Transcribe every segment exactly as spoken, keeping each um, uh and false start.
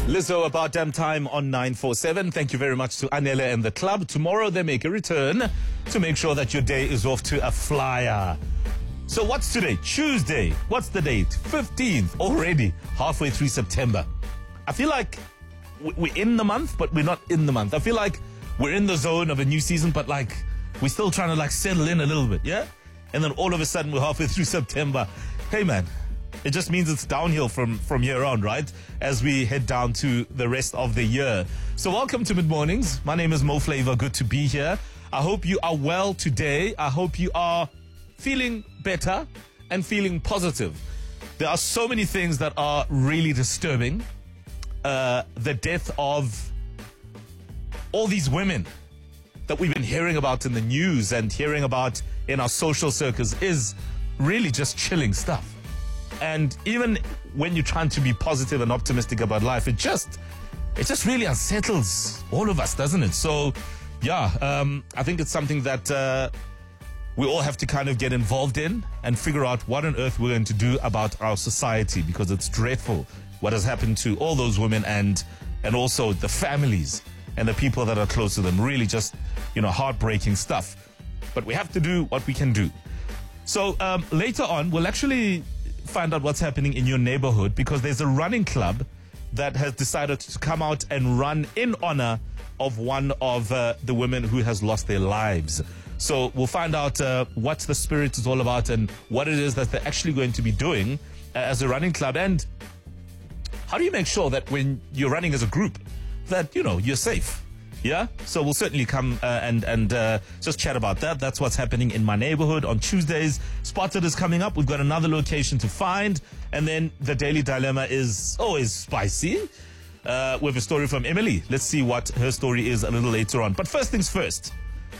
Lizzo, about damn time on nine four seven. Thank you very much to Anele and the club. Tomorrow they make a return to make sure that your day is off to a flyer. So what's today? Tuesday. What's the date? fifteenth. Already halfway through September. I feel like we're in the month, but we're not in the month. I feel like we're in the zone of a new season, but like we're still trying to like settle in a little bit, yeah? And then all of a sudden we're halfway through September. Hey man, it just means it's downhill from, from here on, right? As we head down to the rest of the year. So welcome to Mid Mornings. My name is Mo Flavor. Good to be here. I hope you are well today. I hope you are feeling better and feeling positive. There are so many things that are really disturbing. Uh, the death of all these women that we've been hearing about in the news and hearing about in our social circles is really just chilling stuff. And even when you're trying to be positive and optimistic about life, it just it just really unsettles all of us, doesn't it? So, yeah, um, I think it's something that uh, we all have to kind of get involved in and figure out what on earth we're going to do about our society, because it's dreadful what has happened to all those women and and also the families and the people that are close to them. Really just, you know, heartbreaking stuff. But we have to do what we can do. So um, later on, we'll actually find out what's happening in your neighborhood, because there's a running club that has decided to come out and run in honor of one of uh, the women who has lost their lives. So we'll find out uh, what the spirit is all about and what it is that they're actually going to be doing uh, as a running club. And how do you make sure that when you're running as a group that, you know, you're safe? Yeah, so we'll certainly come uh, and and uh, just chat about that. That's what's happening in my neighborhood on Tuesdays. Spotted is coming up. We've got another location to find. And then the Daily Dilemma is always spicy. Uh, we have a story from Emily. Let's see what her story is a little later on. But first things first.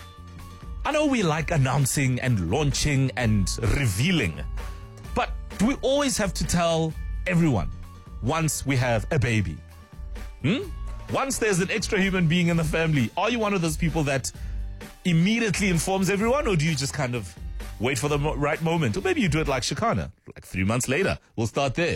I know we like announcing and launching and revealing. But do we always have to tell everyone once we have a baby? Hmm? Once there's an extra human being in the family, are you one of those people that immediately informs everyone, or do you just kind of wait for the mo- right moment? Or maybe you do it like Shakana, like three months later. We'll start there.